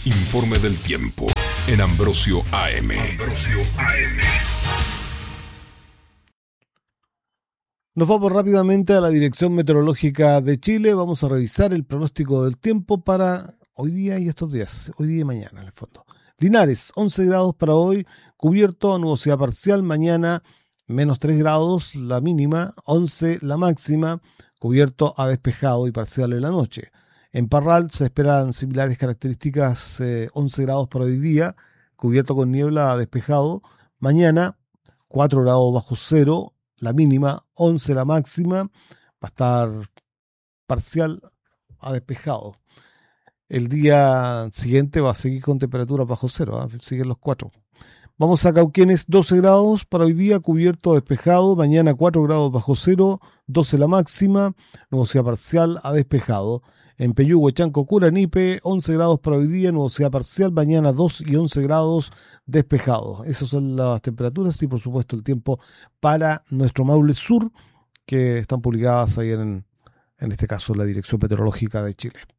Informe del tiempo en Ambrosio AM. Nos vamos rápidamente a la Dirección Meteorológica de Chile. Vamos a revisar el pronóstico del tiempo para hoy día y estos días, hoy día y mañana en el fondo. Linares, 11 grados para hoy, cubierto, nubosidad parcial. Mañana, menos 3 grados la mínima, 11 la máxima, cubierto a despejado y parcial en la noche. En Parral se esperan similares características, 11 grados para hoy día, cubierto con niebla a despejado. Mañana, 4 grados bajo cero, la mínima, 11 la máxima, va a estar parcial a despejado. El día siguiente va a seguir con temperaturas bajo cero, siguen los 4. Vamos a Cauquenes, 12 grados para hoy día, cubierto despejado. Mañana 4 grados bajo cero, 12 la máxima, nubosidad parcial a despejado. En Peyúgue, Chanco, Curanipe, 11 grados para hoy día, nubosidad parcial. Mañana 2 y 11 grados despejados. Esas son las temperaturas y por supuesto el tiempo para nuestro Maule Sur, que están publicadas ahí en este caso en la Dirección Meteorológica de Chile.